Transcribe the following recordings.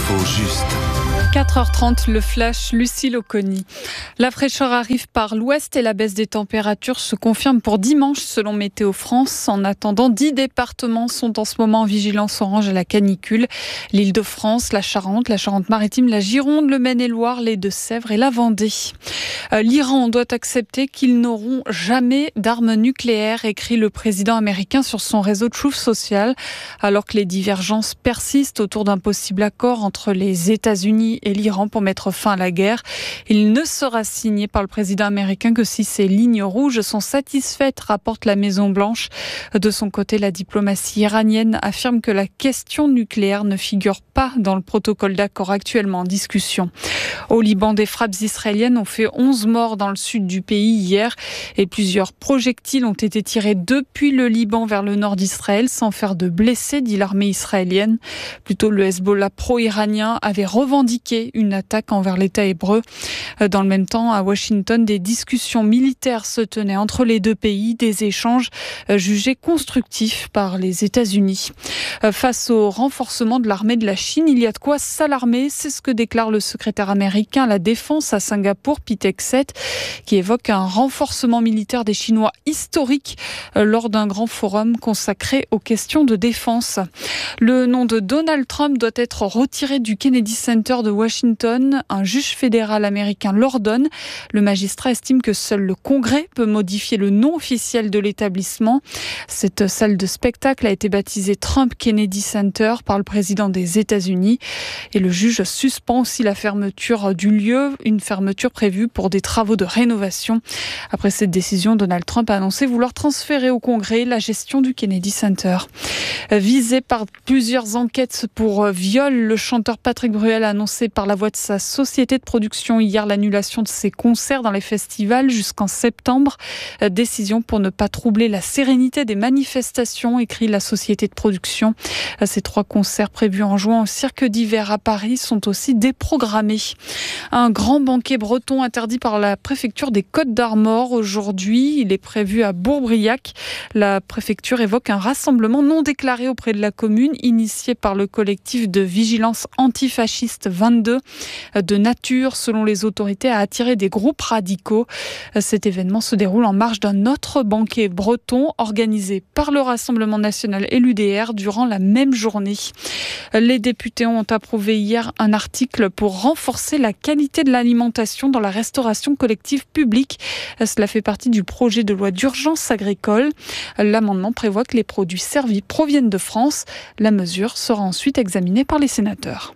L'info juste. 4h30, le flash, Lucille Oconi. La fraîcheur arrive par l'ouest et la baisse des températures se confirme pour dimanche selon Météo France. En attendant, 10 départements sont en ce moment en vigilance orange à la canicule. L'Île-de-France, la Charente-Maritime, la Gironde, le Maine-et-Loire, les Deux-Sèvres et la Vendée. L'Iran doit accepter qu'ils n'auront jamais d'armes nucléaires, écrit le président américain sur son réseau Truth Social, alors que les divergences persistent autour d'un possible accord entre les États-Unis et l'Iran pour mettre fin à la guerre. Il ne sera signé par le président américain que si ces lignes rouges sont satisfaites, rapporte la Maison-Blanche. De son côté, la diplomatie iranienne affirme que la question nucléaire ne figure pas dans le protocole d'accord actuellement en discussion. Au Liban, des frappes israéliennes ont fait 11 morts dans le sud du pays hier et plusieurs projectiles ont été tirés depuis le Liban vers le nord d'Israël sans faire de blessés, dit l'armée israélienne. Plutôt, le Hezbollah pro-iranien avait revendiqué une attaque envers l'État hébreu. Dans le même temps, à Washington, des discussions militaires se tenaient entre les deux pays, des échanges jugés constructifs par les États-Unis. Face au renforcement de l'armée de la Chine, il y a de quoi s'alarmer, c'est ce que déclare le secrétaire américain à la Défense à Singapour, Pete Hegseth, qui évoque un renforcement militaire des Chinois historique lors d'un grand forum consacré aux questions de défense. Le nom de Donald Trump doit être retiré du Kennedy Center de Washington. Un juge fédéral américain l'ordonne. Le magistrat estime que seul le Congrès peut modifier le nom officiel de l'établissement. Cette salle de spectacle a été baptisée Trump Kennedy Center par le président des États-Unis. Et le juge suspend aussi la fermeture du lieu, une fermeture prévue pour des travaux de rénovation. Après cette décision, Donald Trump a annoncé vouloir transférer au Congrès la gestion du Kennedy Center. Visé par plusieurs enquêtes pour viol, le chanteur Patrick Bruel a annoncé par la voix de sa société de production hier l'annulation de ses concerts dans les festivals jusqu'en septembre. Décision pour ne pas troubler la sérénité des manifestations, écrit la société de production. Ces 3 concerts prévus en juin au Cirque d'hiver à Paris sont aussi déprogrammés. Un grand banquet breton interdit par la préfecture des Côtes-d'Armor aujourd'hui. Il est prévu à Bourbriac. La préfecture évoque un rassemblement non déclaré auprès de la commune, initié par le collectif de vigilance antifasciste 22, de nature, selon les autorités, à attirer des groupes radicaux. Cet événement se déroule en marge d'un autre banquet breton organisé par le Rassemblement national et l'UDR durant la même journée. Les députés ont approuvé hier un article pour renforcer la qualité de l'alimentation dans la restauration collective publique. Cela fait partie du projet de loi d'urgence agricole. L'amendement prévoit que les produits servis proviennent de France. La mesure sera ensuite examinée par les sénateurs.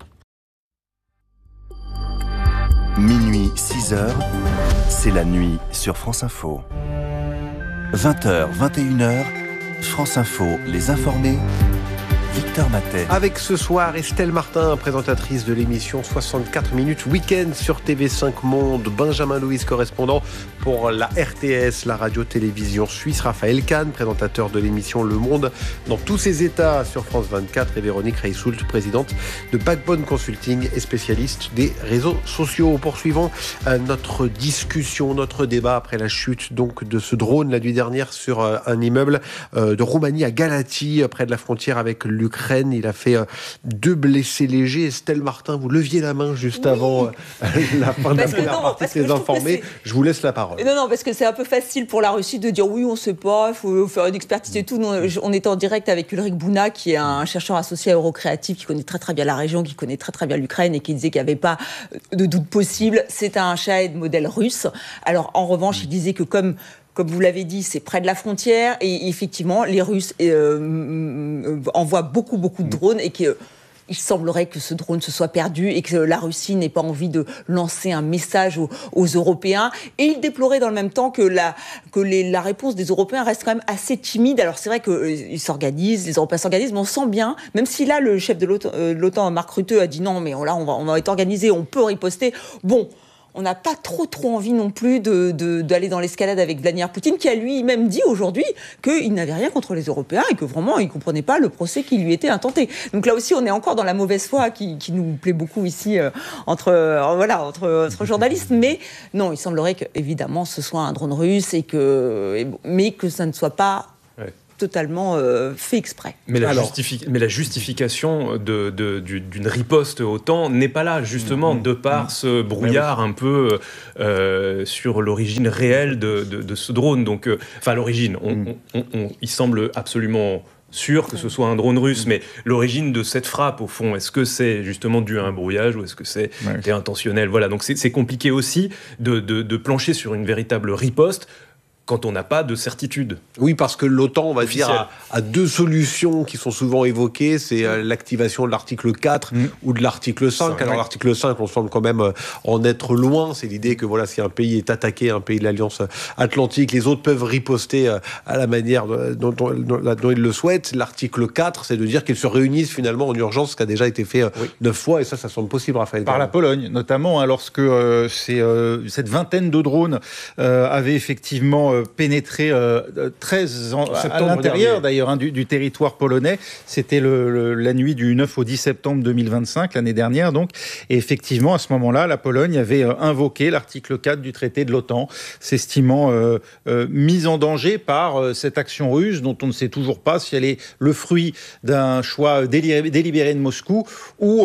Minuit, 6h, c'est la nuit sur France Info. 20h, 21h, France Info, les informés. Victor Matet. Avec ce soir Estelle Martin, présentatrice de l'émission 64 minutes week-end sur TV5 Monde. Benjamin Louis, correspondant pour la RTS, la radio-télévision suisse. Raphaël Kahn, présentateur de l'émission Le Monde dans tous ses états sur France 24. Et Véronique Reissoult, présidente de Backbone Consulting et spécialiste des réseaux sociaux. Poursuivons notre discussion, notre débat après la chute donc de ce drone la nuit dernière sur un immeuble de Roumanie à Galați, près de la frontière avec l'Ukraine. Il a fait 2 blessés légers. Estelle Martin, vous leviez la main juste avant la fin de la première partie de ces informés. Je vous laisse la parole. Non, parce que c'est un peu facile pour la Russie de dire oui, on ne sait pas, il faut faire une expertise et tout. Non, on est en direct avec Ulrich Bouna, qui est un chercheur associé à Eurocréatif, qui connaît très très bien la région, qui connaît très très bien l'Ukraine et qui disait qu'il n'y avait pas de doute possible. C'est un Shahed modèle russe. Alors en revanche, il disait que comme vous l'avez dit, c'est près de la frontière et effectivement, les Russes envoient beaucoup de drones et qu'il semblerait que ce drone se soit perdu et que la Russie n'ait pas envie de lancer un message aux Européens. Et il déplorait dans le même temps que la réponse des Européens reste quand même assez timide. Alors c'est vrai qu'ils s'organisent, les Européens s'organisent, mais on sent bien, même si là le chef de l'OTAN, Mark Rutte, a dit non, mais là on va être organisé, on peut riposter. Bon. On n'a pas trop envie non plus d'aller dans l'escalade avec Vladimir Poutine, qui a lui-même dit aujourd'hui qu'il n'avait rien contre les Européens et que vraiment il ne comprenait pas le procès qui lui était intenté. Donc là aussi, on est encore dans la mauvaise foi qui nous plaît beaucoup ici entre journalistes. Mais non, il semblerait que évidemment ce soit un drone russe mais que ça ne soit pas totalement fait exprès. Mais la justification d'une riposte OTAN n'est pas là, justement, de par ce brouillard un peu sur l'origine réelle de ce drone. Donc, l'origine, il semble absolument sûr que ce soit un drone russe, mais l'origine de cette frappe, au fond, est-ce que c'est justement dû à un brouillage ou est-ce que c'était intentionnel ? Voilà, donc c'est compliqué aussi de plancher sur une véritable riposte quand on n'a pas de certitude. Oui, parce que l'OTAN, on va officielle. dire, a deux solutions qui sont souvent évoquées, c'est l'activation de l'article 4 ou de l'article 5. Alors l'article 5, on semble quand même en être loin, c'est l'idée que voilà, si un pays est attaqué, un pays de l'Alliance Atlantique, les autres peuvent riposter à la manière dont ils le souhaitent. L'article 4, c'est de dire qu'ils se réunissent finalement en urgence, ce qui a déjà été fait 9 fois, et ça semble possible, Raphaël. Par la Pologne, notamment, lorsque cette vingtaine de drones avaient effectivement pénétré 13 ans à l'intérieur d'ailleurs du territoire polonais. C'était la nuit du 9 au 10 septembre 2025, l'année dernière donc. Et effectivement, à ce moment-là, la Pologne avait invoqué l'article 4 du traité de l'OTAN, s'estimant mise en danger par cette action russe dont on ne sait toujours pas si elle est le fruit d'un choix délibéré de Moscou ou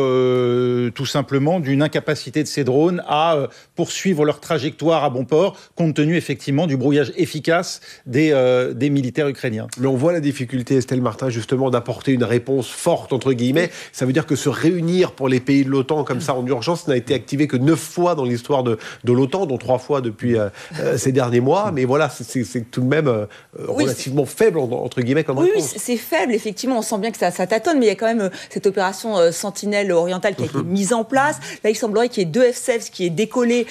tout simplement d'une incapacité de ces drones à poursuivre leur trajectoire à bon port, compte tenu effectivement du brouillage efficace des militaires ukrainiens. Mais on voit la difficulté, Estelle Martin, justement, d'apporter une réponse forte, entre guillemets. Ça veut dire que se réunir pour les pays de l'OTAN comme ça en urgence n'a été activé que 9 fois dans l'histoire de l'OTAN, dont 3 fois depuis ces derniers mois. Mais voilà, c'est tout de même relativement faible, entre guillemets, comme réponse. Oui, c'est faible, effectivement. On sent bien que ça tâtonne, mais il y a quand même cette opération Sentinelle orientale qui a été mise en place. Là, il semblerait qu'il y ait 2 F-16 qui aient décollé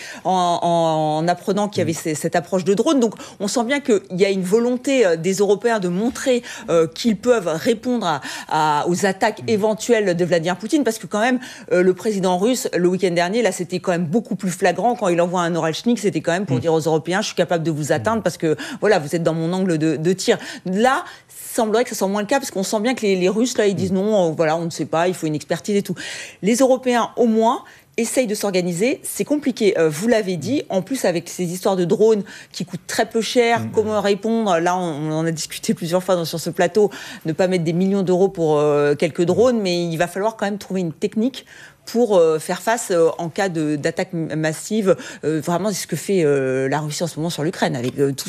en apprenant qu'il y avait cette approche de drone. Donc, on sent bien qu'il y a une volonté des Européens de montrer qu'ils peuvent répondre aux attaques éventuelles de Vladimir Poutine, parce que quand même, le président russe, le week-end dernier, là, c'était quand même beaucoup plus flagrant. Quand il envoie un Oralchnik, c'était quand même pour dire aux Européens, je suis capable de vous atteindre parce que, voilà, vous êtes dans mon angle de tir. Là, il semblerait que ça soit moins le cas, parce qu'on sent bien que les Russes, là, ils disent non, voilà, on ne sait pas, il faut une expertise et tout. Les Européens, au moins, essayent de s'organiser. C'est compliqué, vous l'avez dit. En plus, avec ces histoires de drones qui coûtent très peu cher, comment répondre ? Là, on en a discuté plusieurs fois sur ce plateau, ne pas mettre des millions d'euros pour quelques drones, mais il va falloir quand même trouver une technique pour faire face en cas d'attaque massive. Vraiment, c'est ce que fait la Russie en ce moment sur l'Ukraine, avec tous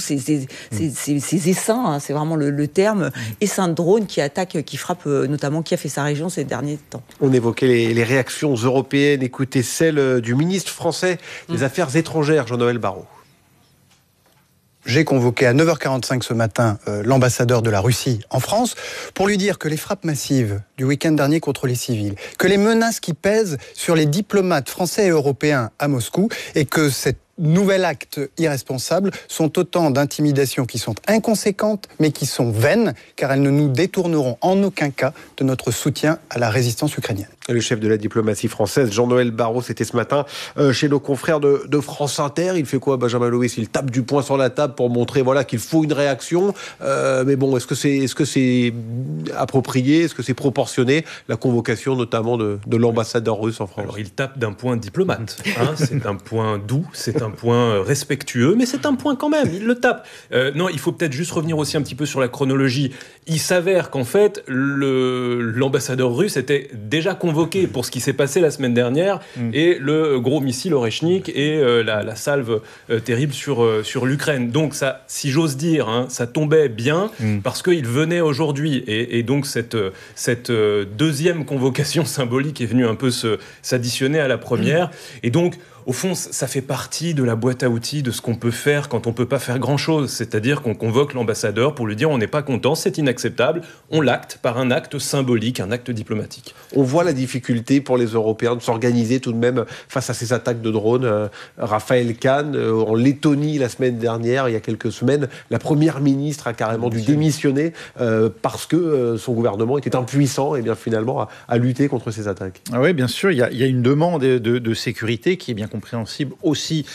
ces essaims, hein, c'est vraiment le terme, essaims de drones qui attaquent, qui frappent notamment Kiev et sa région ces derniers temps. On évoquait les réactions européennes. Écoutez celle du ministre français des Affaires étrangères, Jean-Noël Barrot. J'ai convoqué à 9h45 ce matin l'ambassadeur de la Russie en France pour lui dire que les frappes massives du week-end dernier contre les civils, que les menaces qui pèsent sur les diplomates français et européens à Moscou, et que cet nouvel acte irresponsable sont autant d'intimidations qui sont inconséquentes mais qui sont vaines, car elles ne nous détourneront en aucun cas de notre soutien à la résistance ukrainienne. Le chef de la diplomatie française, Jean-Noël Barrot, c'était ce matin chez nos confrères de France Inter. Il fait quoi, Benjamin Louis ? Il tape du poing sur la table pour montrer qu'il faut une réaction. Mais bon, est-ce que c'est approprié ? Est-ce que c'est proportionné ? La convocation notamment de l'ambassadeur russe en France. Alors il tape d'un point diplomate. C'est un point doux, c'est un point respectueux, mais c'est un point quand même, il le tape. Non, il faut peut-être juste revenir aussi un petit peu sur la chronologie. Il s'avère qu'en fait, l'ambassadeur russe était déjà convoqué pour ce qui s'est passé la semaine dernière, et le gros missile Oreshnik et la salve terrible sur l'Ukraine. Donc ça, si j'ose dire, ça tombait bien, parce qu'il venait aujourd'hui, et donc cette deuxième convocation symbolique est venue un peu s'additionner à la première, et donc au fond, ça fait partie de la boîte à outils de ce qu'on peut faire quand on ne peut pas faire grand-chose. C'est-à-dire qu'on convoque l'ambassadeur pour lui dire on n'est pas content, c'est inacceptable. On l'acte par un acte symbolique, un acte diplomatique. On voit la difficulté pour les Européens de s'organiser tout de même face à ces attaques de drones. Raphaël Kahn, en Lettonie la semaine dernière, il y a quelques semaines, la première ministre a carrément dû démissionner parce que son gouvernement était impuissant et bien finalement à lutter contre ces attaques. Ah oui, bien sûr, il y a une demande de sécurité qui est bien compréhensible aussi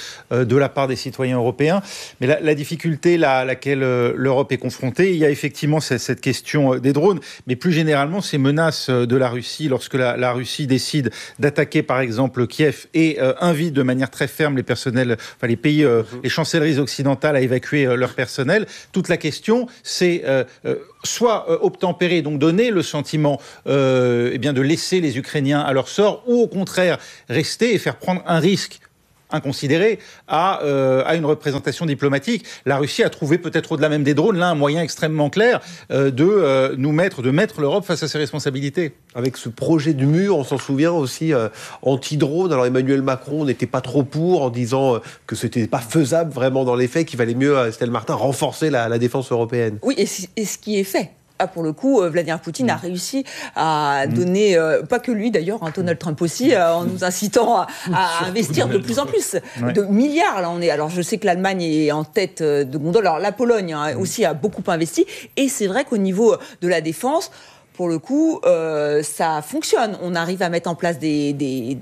de la part des citoyens européens. Mais la difficulté à laquelle l'Europe est confrontée, il y a effectivement cette question des drones, mais plus généralement ces menaces de la Russie lorsque la Russie décide d'attaquer par exemple Kiev et invite de manière très ferme les pays, les chancelleries occidentales à évacuer leur personnel. Toute la question, c'est soit obtempérer, donc donner le sentiment de laisser les Ukrainiens à leur sort, ou au contraire rester et faire prendre un risque inconsidéré à une représentation diplomatique. La Russie a trouvé peut-être au-delà même des drones, là, un moyen extrêmement clair de mettre l'Europe face à ses responsabilités. Avec ce projet du mur, on s'en souvient aussi, anti-drone. Alors Emmanuel Macron n'était pas trop pour, en disant que c'était pas faisable vraiment dans les faits, qu'il valait mieux, Estelle Martin, renforcer la défense européenne. Oui, et ce qui est fait. Pour le coup, Vladimir Poutine a réussi à donner, pas que lui d'ailleurs, Donald Trump aussi, en nous incitant à investir de plus en plus de milliards. Là, alors, je sais que l'Allemagne est en tête de gondole. Alors, la Pologne aussi a beaucoup investi. Et c'est vrai qu'au niveau de la défense, pour le coup, ça fonctionne. On arrive à mettre en place des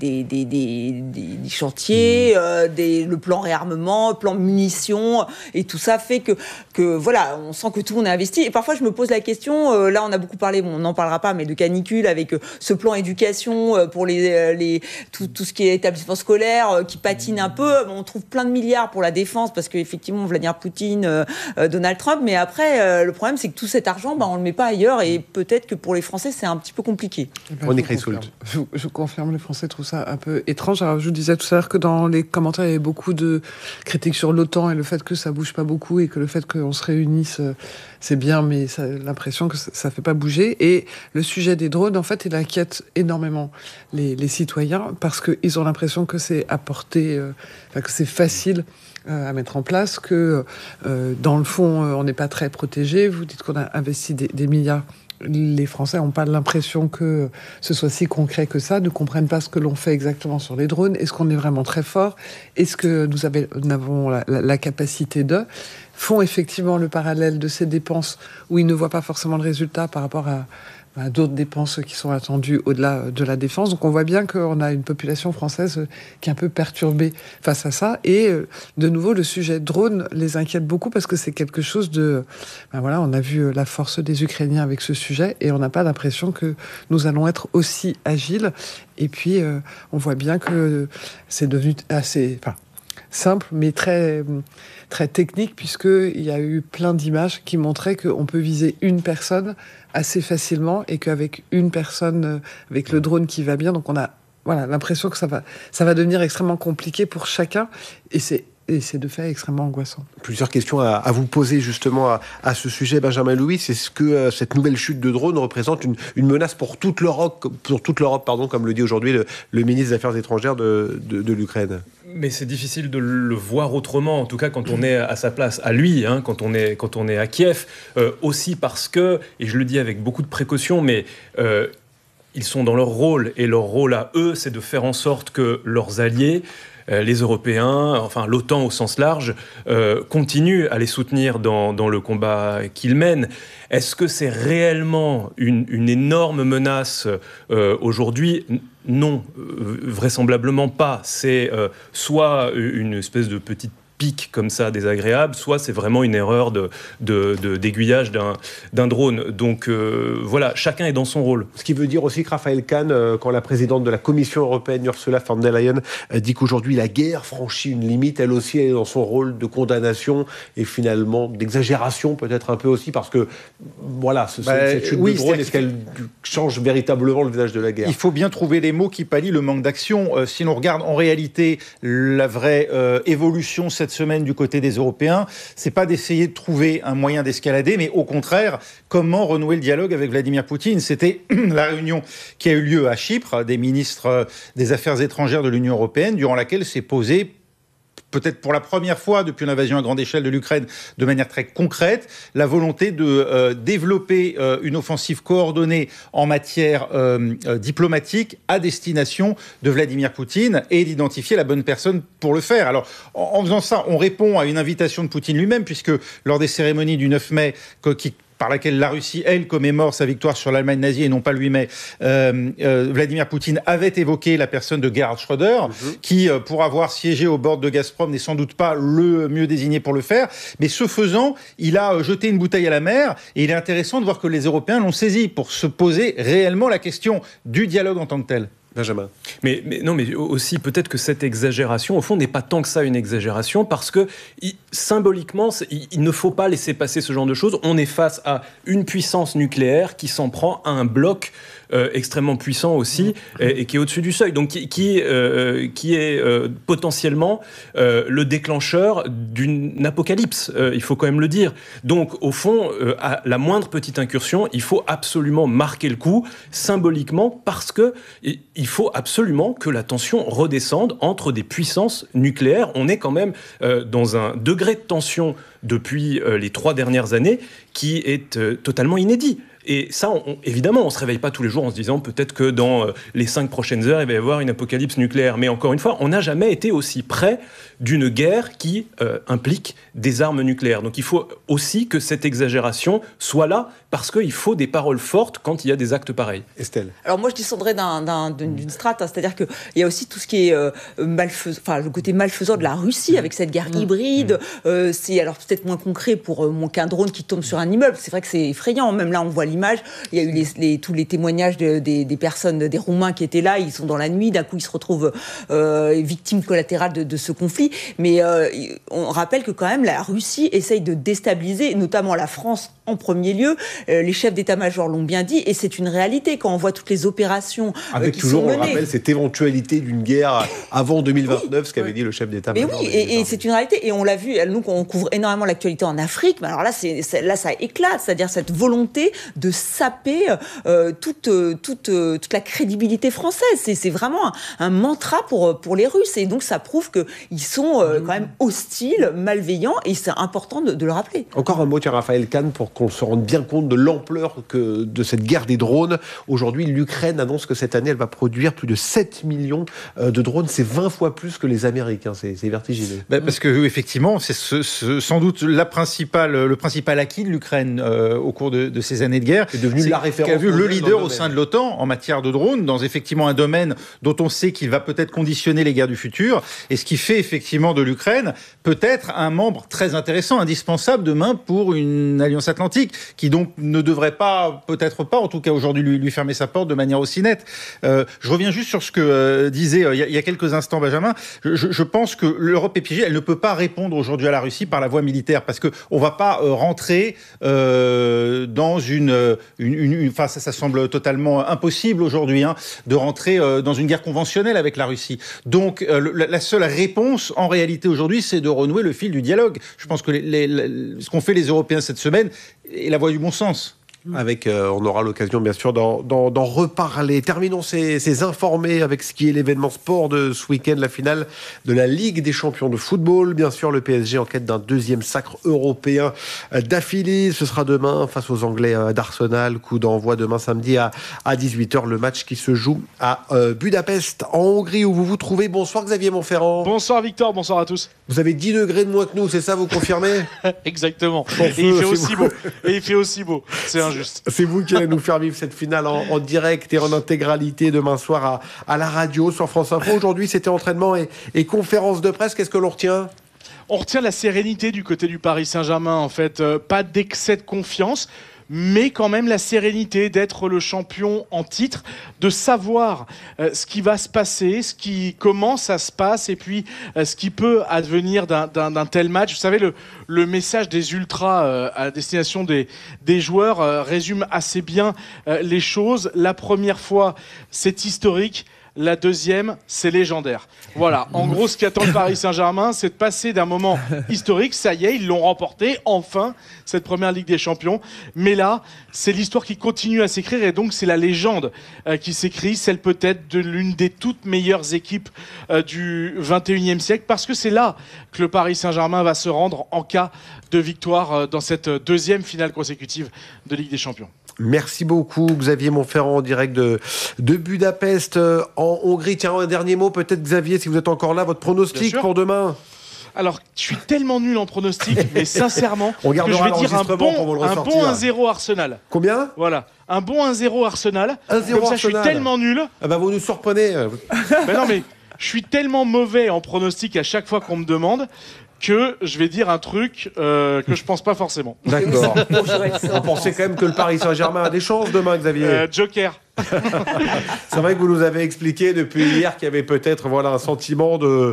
chantiers, le plan réarmement, le plan munitions, et tout ça fait que voilà, on sent que tout le monde est investi. Et parfois, je me pose la question, là, on a beaucoup parlé, on n'en parlera pas, mais de canicule, avec ce plan éducation pour tout ce qui est établissement scolaire, qui patine un peu. On trouve plein de milliards pour la défense, parce qu'effectivement, Vladimir Poutine, Donald Trump, mais après, le problème, c'est que tout cet argent, on ne le met pas ailleurs, et peut-être que pour les Français, c'est un petit peu compliqué. Je confirme, les Français trouvent ça un peu étrange. Alors, je vous disais tout à l'heure que dans les commentaires, il y avait beaucoup de critiques sur l'OTAN et le fait que ça bouge pas beaucoup et que le fait qu'on se réunisse, c'est bien, mais l'impression que ça fait pas bouger. Et le sujet des drones, en fait, il inquiète énormément les citoyens parce qu'ils ont l'impression que c'est que c'est facile à mettre en place, que dans le fond, on n'est pas très protégé. Vous dites qu'on a investi des milliards. Les Français n'ont pas l'impression que ce soit si concret que ça, ne comprennent pas ce que l'on fait exactement sur les drones. Est-ce qu'on est vraiment très fort? Est-ce que nous avons la capacité font effectivement le parallèle de ces dépenses où ils ne voient pas forcément le résultat par rapport à d'autres dépenses qui sont attendues au-delà de la défense. Donc on voit bien qu'on a une population française qui est un peu perturbée face à ça. Et de nouveau, le sujet drone les inquiète beaucoup parce que c'est quelque chose de... on a vu la force des Ukrainiens avec ce sujet et on n'a pas l'impression que nous allons être aussi agiles. Et puis, on voit bien que c'est devenu assez... simple, mais très, très technique, puisqu'il y a eu plein d'images qui montraient qu'on peut viser une personne assez facilement et qu'avec une personne, avec le drone qui va bien, donc on a l'impression que ça va devenir extrêmement compliqué pour chacun, et c'est de fait extrêmement angoissant. Plusieurs questions à vous poser justement à ce sujet, Benjamin Louis. Est-ce que cette nouvelle chute de drones représente une menace pour toute l'Europe, comme le dit aujourd'hui le ministre des Affaires étrangères de l'Ukraine? Mais c'est difficile de le voir autrement, en tout cas quand on est à sa place, à lui, quand on est à Kiev, aussi parce que, et je le dis avec beaucoup de précaution, mais ils sont dans leur rôle, et leur rôle à eux, c'est de faire en sorte que leurs alliés, les Européens, enfin l'OTAN au sens large, continuent à les soutenir dans le combat qu'ils mènent. Est-ce que c'est réellement une énorme menace aujourd'hui ? Non, vraisemblablement pas. C'est soit une espèce de petite pique comme ça désagréable, soit c'est vraiment une erreur d'aiguillage d'un drone. Donc voilà, chacun est dans son rôle. Ce qui veut dire aussi que Raphaël Kahn, quand la présidente de la Commission européenne, Ursula von der Leyen, dit qu'aujourd'hui la guerre franchit une limite, elle aussi elle est dans son rôle de condamnation et finalement d'exagération peut-être un peu aussi, parce que cette chute de drone, est-ce qu'elle change véritablement le visage de la guerre? Il faut bien trouver les mots qui pallient le manque d'action. Si l'on regarde en réalité la vraie évolution cette semaine du côté des Européens, c'est pas d'essayer de trouver un moyen d'escalader, mais au contraire, comment renouer le dialogue avec Vladimir Poutine. C'était la réunion qui a eu lieu à Chypre, des ministres des Affaires étrangères de l'Union européenne, durant laquelle s'est posée, peut-être pour la première fois depuis l'invasion à grande échelle de l'Ukraine, de manière très concrète, la volonté de développer une offensive coordonnée en matière diplomatique à destination de Vladimir Poutine et d'identifier la bonne personne pour le faire. Alors, en faisant ça, on répond à une invitation de Poutine lui-même, puisque lors des cérémonies du 9 mai, qui par laquelle la Russie, elle, commémore sa victoire sur l'Allemagne nazie et non pas lui, mais Vladimir Poutine avait évoqué la personne de Gerhard Schröder, qui, pour avoir siégé au board de Gazprom, n'est sans doute pas le mieux désigné pour le faire. Mais ce faisant, il a jeté une bouteille à la mer et il est intéressant de voir que les Européens l'ont saisi pour se poser réellement la question du dialogue en tant que tel. Benjamin. Mais aussi peut-être que cette exagération, au fond, n'est pas tant que ça une exagération, parce que symboliquement, il ne faut pas laisser passer ce genre de choses. On est face à une puissance nucléaire qui s'en prend à un bloc extrêmement puissant aussi, et qui est au-dessus du seuil, donc qui est potentiellement le déclencheur d'une apocalypse, il faut quand même le dire. Donc au fond, à la moindre petite incursion, il faut absolument marquer le coup symboliquement, parce que il faut absolument que la tension redescende entre des puissances nucléaires. On est quand même dans un degré de tension depuis les 3 dernières années qui est totalement inédit. Et ça, évidemment, on ne se réveille pas tous les jours en se disant peut-être que dans les 5 prochaines heures, il va y avoir une apocalypse nucléaire. Mais encore une fois, on n'a jamais été aussi près d'une guerre qui implique des armes nucléaires. Donc il faut aussi que cette exagération soit là, parce qu'il faut des paroles fortes quand il y a des actes pareils. Estelle. Alors moi, je descendrais d'une strate, c'est-à-dire qu'il y a aussi tout ce qui est le côté malfaisant de la Russie avec cette guerre hybride. C'est alors peut-être moins concret pour qu'un drone qui tombe sur un immeuble. C'est vrai que c'est effrayant. Même là, on voit l'image. Il y a eu tous les témoignages des personnes, des Roumains qui étaient là. Ils sont dans la nuit. D'un coup, ils se retrouvent victimes collatérales de ce conflit. Mais on rappelle que quand même, la Russie essaye de déstabiliser, notamment la France en premier lieu. Les chefs d'état-major l'ont bien dit, et c'est une réalité quand on voit toutes les opérations avec qui toujours, sont menées. on rappelle, cette éventualité d'une guerre avant 2029, ce qu'avait dit le chef d'état-major. Mais oui, et c'est une réalité, et on l'a vu, nous, on couvre énormément l'actualité en Afrique, mais alors là, là ça éclate, c'est-à-dire cette volonté de saper toute la crédibilité française. C'est vraiment un mantra pour les Russes, et donc ça prouve qu'ils sont quand même hostiles, malveillants, et c'est important de le rappeler. Encore un mot, tiens, Raphaël Kahn, pour qu'on se rende bien compte de l'ampleur de cette guerre des drones. Aujourd'hui, l'Ukraine annonce que cette année, elle va produire plus de 7 millions de drones. C'est 20 fois plus que les Américains. C'est vertigineux. Parce que, effectivement, c'est sans doute le principal acquis de l'Ukraine au cours de ces années de guerre. C'est devenu la référence. Qui a vu le leader au sein de l'OTAN en matière de drones, dans effectivement un domaine dont on sait qu'il va peut-être conditionner les guerres du futur, et ce qui fait effectivement de l'Ukraine peut-être un membre très intéressant, indispensable demain pour une alliance atlantique, qui donc ne devrait pas, peut-être pas, en tout cas aujourd'hui, lui fermer sa porte de manière aussi nette. Je reviens juste sur ce que disait il y a quelques instants Benjamin. Je pense que l'Europe est piégée. Elle ne peut pas répondre aujourd'hui à la Russie par la voie militaire, parce qu'on ne va pas rentrer dans enfin, ça semble totalement impossible aujourd'hui, de rentrer dans une guerre conventionnelle avec la Russie. Donc la seule réponse en réalité aujourd'hui, c'est de renouer le fil du dialogue. Je pense que ce qu'ont fait les Européens cette semaine est la voie du bon sens. On aura l'occasion bien sûr d'en reparler. Terminons ces informés avec ce qui est l'événement sport de ce week-end, la finale de la Ligue des champions de football. Bien sûr, le PSG en quête d'un 2e sacre européen d'affilée. Ce sera demain face aux Anglais d'Arsenal. Coup d'envoi demain samedi à 18h. Le match qui se joue à Budapest, en Hongrie, où vous vous trouvez. Bonsoir Xavier Montferrand. Bonsoir Victor, bonsoir à tous. Vous avez 10 degrés de moins que nous, c'est ça, vous confirmez? Exactement. Et il fait aussi beau. C'est injuste. C'est vous qui allez nous faire vivre cette finale en direct et en intégralité demain soir à la radio sur France Info. Aujourd'hui, c'était entraînement et conférence de presse. Qu'est-ce que l'on retient ? On retient la sérénité du côté du Paris Saint-Germain, en fait. Pas d'excès de confiance, mais quand même la sérénité d'être le champion en titre, de savoir ce qui va se passer, comment ça se passe, et puis ce qui peut advenir d'un tel match. Vous savez, le message des ultras à destination des joueurs résume assez bien les choses. La première fois, c'est historique. La deuxième, c'est légendaire. Voilà, en gros, ce qu'attend le Paris Saint-Germain, c'est de passer d'un moment historique. Ça y est, ils l'ont remporté, enfin, cette première Ligue des Champions. Mais là, c'est l'histoire qui continue à s'écrire, et donc c'est la légende qui s'écrit, celle peut-être de l'une des toutes meilleures équipes du 21e siècle, parce que c'est là que le Paris Saint-Germain va se rendre en cas de victoire dans cette deuxième finale consécutive de Ligue des Champions. Merci beaucoup Xavier Montferrand en direct de Budapest en Hongrie. Tiens, un dernier mot peut-être Xavier, si vous êtes encore là, votre pronostic pour demain. Alors, je suis tellement nul en pronostic, mais sincèrement, On que je gardera vais dire un l'enregistrement pour vous le bon ressortir. 1-0 Arsenal. Combien ? Voilà, un bon 1-0 Arsenal. 1-0 Comme ça, je suis Arsenal. tellement nul. Ah bah vous nous surprenez. Ben non, mais je suis tellement mauvais en pronostic à chaque fois qu'on me demande que je vais dire un truc que je pense pas forcément. D'accord. Vous pensez quand même que le Paris Saint-Germain a des chances demain, Xavier ? Joker. C'est vrai que vous nous avez expliqué depuis hier qu'il y avait peut-être un sentiment de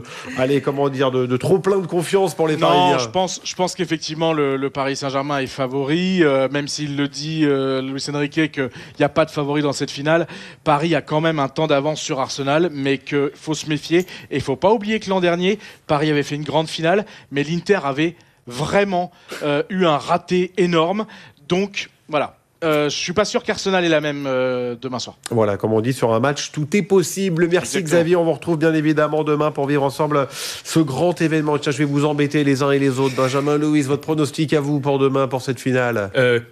trop plein de confiance pour les Parisiens. Non, je pense qu'effectivement le Paris Saint-Germain est favori, même s'il le dit Luis Enrique qu'il n'y a pas de favori dans cette finale. Paris a quand même un temps d'avance sur Arsenal, mais qu'il faut se méfier. Et il ne faut pas oublier que l'an dernier, Paris avait fait une grande finale, mais l'Inter avait vraiment eu un raté énorme. Donc voilà. Je suis pas sûr qu'Arsenal est la même demain soir. Voilà, comme on dit sur un match, tout est possible. Merci Exactement. Xavier, on vous retrouve bien évidemment demain pour vivre ensemble ce grand événement. Tiens, je vais vous embêter les uns et les autres. Benjamin Louis, votre pronostic à vous pour demain, pour cette finale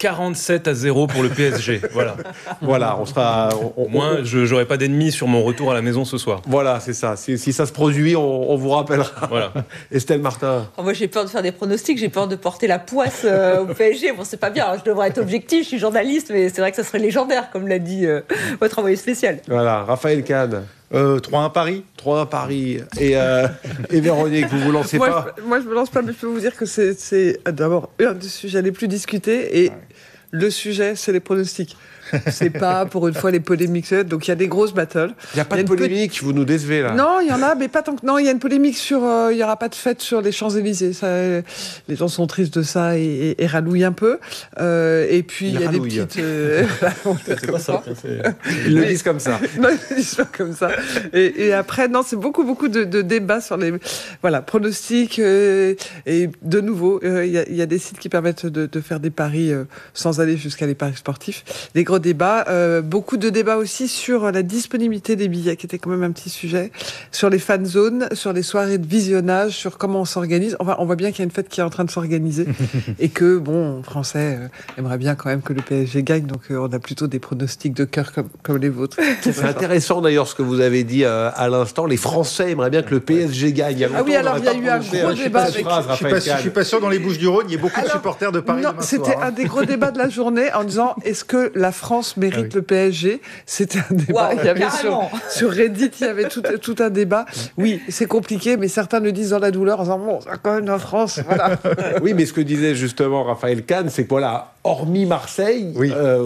47-0 pour le PSG. Voilà. Voilà, on sera... Au moins, je n'aurai pas d'ennemis sur mon retour à la maison ce soir. Voilà, c'est ça. Si ça se produit, on vous rappellera. Voilà. Estelle Martin. Moi, j'ai peur de faire des pronostics, j'ai peur de porter la poisse au PSG. Bon, c'est pas bien, je devrais être objectif, je suis journaliste, mais c'est vrai que ça serait légendaire, comme l'a dit votre envoyé spécial. Voilà, Raphaël Kahn. 3-1 Paris. 3-1 Paris. Et Véronique, vous lancez pas Moi, je me lance pas, mais je peux vous dire que c'est d'abord un des sujets les plus discutés. Et le sujet, c'est les pronostics. C'est pas, pour une fois, les polémiques. Donc, il y a des grosses battles. Il n'y a pas de polémique, vous nous décevez là. Non, il y en a, mais pas tant que... Non, il y a une polémique sur... il n'y aura pas de fête sur les Champs-Élysées. Ça, les gens sont tristes de ça et rallouillent un peu. Et puis, il y a des petites... C'est pas ça. Ils le disent comme ça. Non, ils disent pas comme ça. Et après, non, c'est beaucoup de débats sur les pronostics. Et de nouveau, il y a des sites qui permettent de faire des paris sans aller jusqu'à les paris sportifs. Des gros débats. Beaucoup de débats aussi sur la disponibilité des billets, qui était quand même un petit sujet. Sur les fan zones, sur les soirées de visionnage, sur comment on s'organise. Enfin, on voit bien qu'il y a une fête qui est en train de s'organiser. Et que, Français aimerait bien quand même que le PSG gagne. Donc, on a plutôt des pronostics de cœur comme les vôtres. C'est intéressant d'ailleurs ce que vous avez dit à l'instant. Les Français aimeraient bien que le PSG gagne. Ah oui, alors il y a eu un gros débat. Je suis pas sûr dans les Bouches-du-Rhône, il y a beaucoup de supporters de Paris. Non, c'était un des gros débats de la journée en disant est-ce que la France mérite le PSG ? C'était un débat. Wow, il y avait sur Reddit, il y avait tout un débat. Oui, c'est compliqué, mais certains le disent dans la douleur en disant bon, c'est quand même la France. Voilà. Oui, mais ce que disait justement Raphaël Kahn, c'est que hormis Marseille,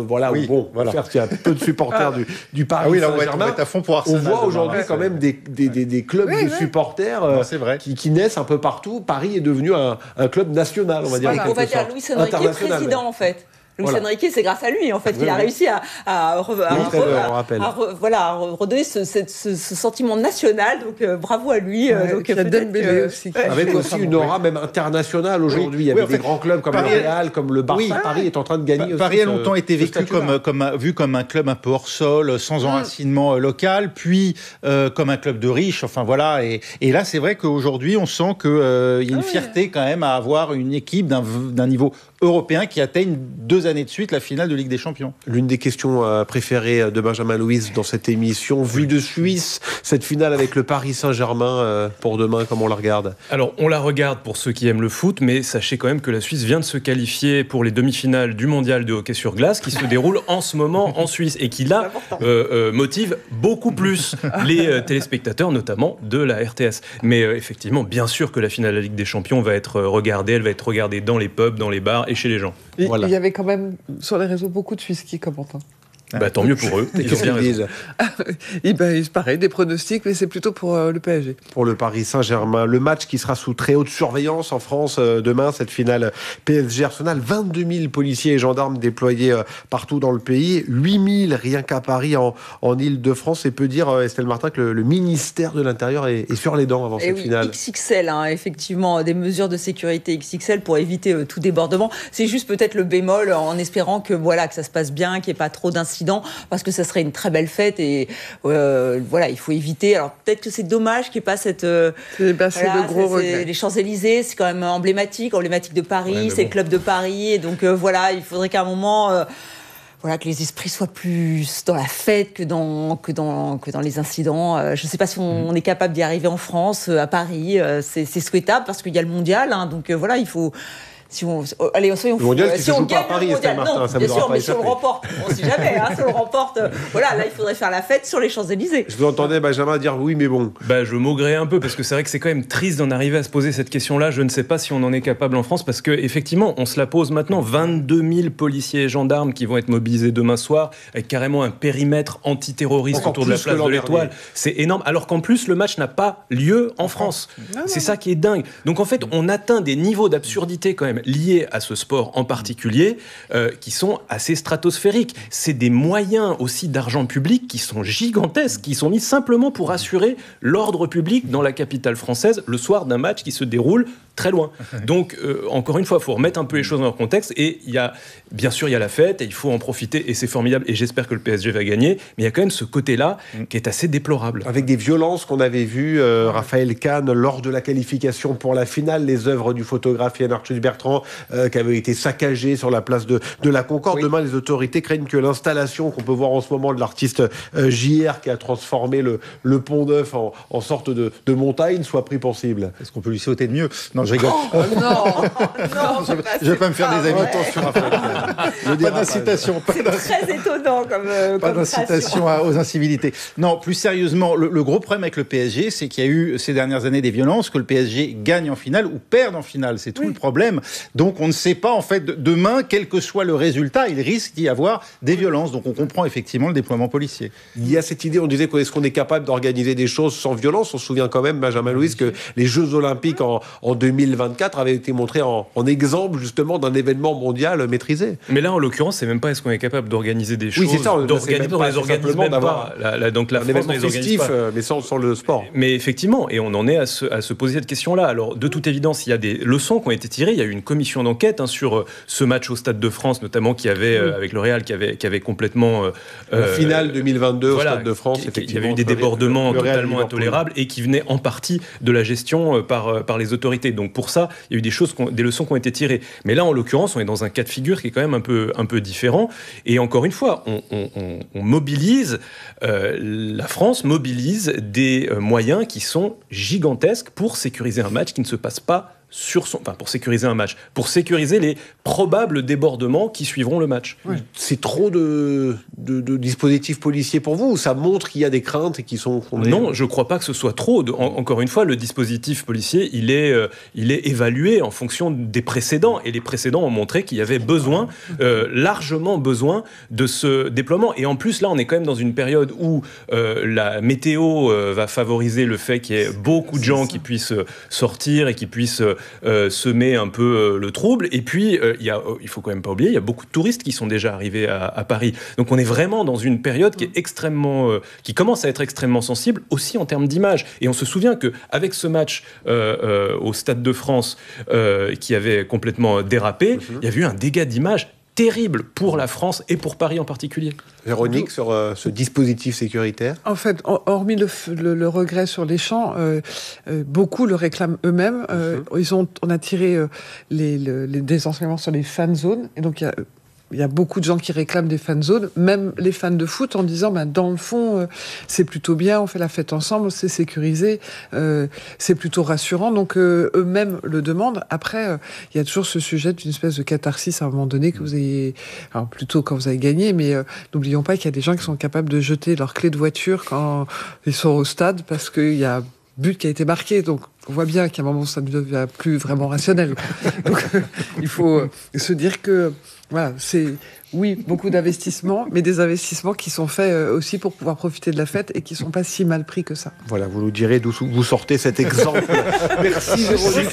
certes, il y a peu de supporters du Paris Saint-Germain. On voit aujourd'hui quand même des clubs de supporters qui naissent un peu partout. Paris est devenu un club national, on va dire. On va dire Luis Enrique président, en fait. Luis Enrique, c'est grâce à lui, en fait, qu'il a réussi à redonner ce sentiment national. Donc, bravo à lui. Donc, il y a Dembélé aussi. Avec aussi une aura même internationale aujourd'hui. Il y avait des grands clubs comme le Real, comme le Barça. Paris est en train de gagner. Paris a longtemps été vu comme un club un peu hors sol, sans enracinement local, puis comme un club de riches. Enfin voilà. Et là, c'est vrai qu'aujourd'hui, on sent qu'il y a une fierté quand même à avoir une équipe d'un niveau européen qui atteigne 2 années de suite la finale de Ligue des Champions. L'une des questions préférées de Benjamin Louis dans cette émission, vue de Suisse, cette finale avec le Paris Saint-Germain pour demain, comment on la regarde ? Alors, on la regarde pour ceux qui aiment le foot, mais sachez quand même que la Suisse vient de se qualifier pour les demi-finales du mondial de hockey sur glace qui se déroule en ce moment en Suisse et qui là motive beaucoup plus les téléspectateurs, notamment de la RTS. Mais effectivement, bien sûr que la finale de la Ligue des Champions va être regardée, elle va être regardée dans les pubs, dans les bars et chez les gens. Il y avait quand même sur les réseaux beaucoup de Suisses qui commentent. Tant mieux pour eux. Qu'est-ce qu'ils disent ? C'est pareil, des pronostics, mais c'est plutôt pour le PSG. Pour le Paris Saint-Germain. Le match qui sera sous très haute surveillance en France demain, cette finale PSG-Arsenal. 22 000 policiers et gendarmes déployés partout dans le pays. 8 000 rien qu'à Paris en Ile-de-France. Et peut dire, Estelle Martin, que le ministère de l'Intérieur est sur les dents avant cette finale. XXL, effectivement, des mesures de sécurité XXL pour éviter tout débordement. C'est juste peut-être le bémol en espérant que ça se passe bien, qu'il n'y ait pas trop d'incidents. Parce que ça serait une très belle fête et il faut éviter. Alors peut-être que c'est dommage qu'il n'y ait pas cette. C'est de gros regrets. Les Champs-Élysées, c'est quand même emblématique de Paris, c'est le club de Paris. Et donc il faudrait qu'à un moment. voilà, que les esprits soient plus dans la fête que dans les incidents. Je ne sais pas si on est capable d'y arriver en France, à Paris. C'est souhaitable parce qu'il y a le mondial. Donc voilà, il faut. Soyons fous. Le mondial qui se joue pas à Paris, Estelle Martin, non, ça bien vous sûr, aura pas mais si on le remporte, on ne sait jamais. Si on le remporte, voilà, là, il faudrait faire la fête sur les Champs-Élysées. Je vous entendais Benjamin dire oui, mais bon. Je maugrais un peu parce que c'est vrai que c'est quand même triste d'en arriver à se poser cette question-là. Je ne sais pas si on en est capable en France parce que effectivement, on se la pose maintenant. 22 000 policiers et gendarmes qui vont être mobilisés demain soir avec carrément un périmètre antiterroriste autour de la place de l'Étoile. C'est énorme. Alors qu'en plus, le match n'a pas lieu en France. C'est ça qui est dingue. Donc en fait, on atteint des niveaux d'absurdité quand même liés à ce sport en particulier, qui sont assez stratosphériques. C'est des moyens aussi d'argent public qui sont gigantesques, qui sont mis simplement pour assurer l'ordre public dans la capitale française le soir d'un match qui se déroule très loin. Donc, encore une fois, il faut remettre un peu les choses dans leur contexte. Et bien sûr, il y a la fête et il faut en profiter et c'est formidable. Et j'espère que le PSG va gagner. Mais il y a quand même ce côté-là qui est assez déplorable. Avec des violences qu'on avait vues, Raphaël Kahn, lors de la qualification pour la finale, les œuvres du photographe Yann Arthus Bertrand qui avaient été saccagées sur la place de la Concorde. Oui. Demain, les autorités craignent que l'installation qu'on peut voir en ce moment de l'artiste JR qui a transformé le Pont Neuf en sorte de montagne soit pris pour cible. Est-ce qu'on peut lui sauter de mieux ? Non, je rigole. Non, je ne vais pas me faire des amis. Attention, pas d'incitation. C'est très étonnant pas d'incitation aux incivilités. Non, plus sérieusement, le gros problème avec le PSG, c'est qu'il y a eu ces dernières années des violences, que le PSG gagne en finale ou perde en finale. C'est tout le problème. Donc on ne sait pas, en fait, demain, quel que soit le résultat, il risque d'y avoir des violences. Donc on comprend effectivement le déploiement policier. Il y a cette idée, on disait est-ce qu'on est capable d'organiser des choses sans violence ? On se souvient quand même, Benjamin Louis, que les Jeux Olympiques en 2024 avaient été montrés en exemple justement d'un événement mondial maîtrisé. Mais là, en l'occurrence, c'est même pas est-ce qu'on est capable d'organiser des choses. Oui, c'est ça. On les organise même pas. Donc la France ne les organise pas. Mais sans le sport. Mais effectivement, et on en est à se poser cette question-là. Alors, de toute évidence, il y a des leçons qui ont été tirées. Il y a eu une commission d'enquête sur ce match au Stade de France, notamment qui avait avec le Real, qui avait complètement la finale 2022 au Stade de France. Il y avait eu des débordements totalement intolérables et qui venaient en partie de la gestion par les autorités. Donc pour ça, il y a eu des leçons qui ont été tirées. Mais là, en l'occurrence, on est dans un cas de figure qui est quand même un peu différent. Et encore une fois, on mobilise, la France mobilise des moyens qui sont gigantesques pour sécuriser un match qui ne se passe pas pour sécuriser un match, pour sécuriser les probables débordements qui suivront le match. Oui. C'est trop de dispositifs policiers pour vous, ou ça montre qu'il y a des craintes et qui sont fondées ? Non, je ne crois pas que ce soit trop. Encore une fois, le dispositif policier, il est évalué en fonction des précédents, et les précédents ont montré qu'il y avait largement besoin de ce déploiement. Et en plus, là, on est quand même dans une période où la météo va favoriser le fait qu'il y ait beaucoup de gens qui puissent sortir et qui puissent semer un peu le trouble. Et puis, il faut quand même pas oublier, il y a beaucoup de touristes qui sont déjà arrivés à Paris. Donc, on est vraiment dans une période qui est qui commence à être extrêmement sensible, aussi en termes d'image. Et on se souvient qu'avec ce match au Stade de France qui avait complètement dérapé, il y avait eu un dégât d'image terrible pour la France et pour Paris en particulier. Véronique, sur ce dispositif sécuritaire ? En fait, hormis le regret sur les champs, beaucoup le réclament eux-mêmes. On a tiré des enseignements sur les fan zones, et donc il y a beaucoup de gens qui réclament des fan zones, même les fans de foot, en disant dans le fond, c'est plutôt bien, on fait la fête ensemble, c'est sécurisé, c'est plutôt rassurant. Donc eux-mêmes le demandent. Après, il y a toujours ce sujet d'une espèce de catharsis à un moment donné que vous ayez, alors plutôt quand vous avez gagné, mais n'oublions pas qu'il y a des gens qui sont capables de jeter leur clé de voiture quand ils sont au stade parce qu'il y a but qui a été marqué. Donc on voit bien qu'à un moment ça ne devient plus vraiment rationnel. Donc il faut se dire que voilà, c'est beaucoup d'investissements, mais des investissements qui sont faits aussi pour pouvoir profiter de la fête et qui ne sont pas si mal pris que ça. Voilà, vous nous direz d'où vous sortez cet exemple. Merci Véronique.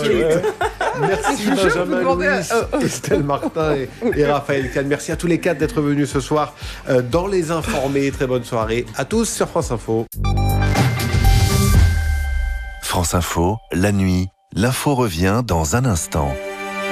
Merci Benjamin Louis, Estelle Martin et Raphaël Kahn. Merci à tous les quatre d'être venus ce soir dans Les Informés. Très bonne soirée à tous sur France Info. France Info, la nuit, l'info revient dans un instant.